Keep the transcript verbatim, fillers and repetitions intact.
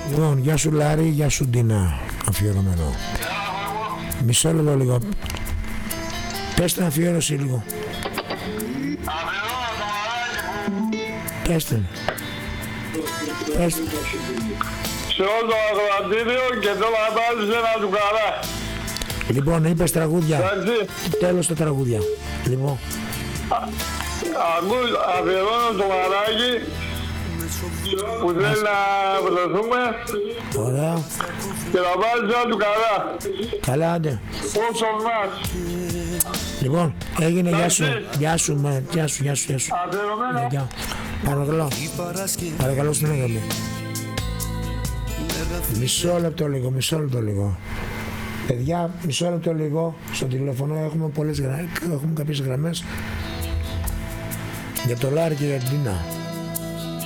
Λοιπόν, γεια σου Λάρη, γεια σου Ντίνα, αφιερωμένο. Μισό λεπτό λίγο. Πες την αφιέρωση λίγο. Πες την. Πες την. Σε όλο το ακροατήριο και το να βάζεις ένα του καρά. Λοιπόν, είπες τραγούδια. Εντάξει. Τέλος τα τραγούδια. Λοιπόν. Ακούς, αφιερώνω το μαράκι που θέλει να βρεθούμε. Ωραία. Και να βάζεις ένα του καρά. Καλά, άντε. Όσο μας. Λοιπόν, έγινε, γεια σου. Γεια σου, με. Γεια σου, γεια σου, γεια σου. Αφιερωμένο. Γεια. Παρακαλώ. Παρακαλώ στην έγγραφη. Μισό λεπτό λίγο, μισό λεπτό λίγο. Παιδιά, μισό λεπτό λίγο. Στο τηλέφωνο έχουμε πολλές γραμμές, έχουμε κάποιες γραμμές για το Λάρη και για την Τίνα.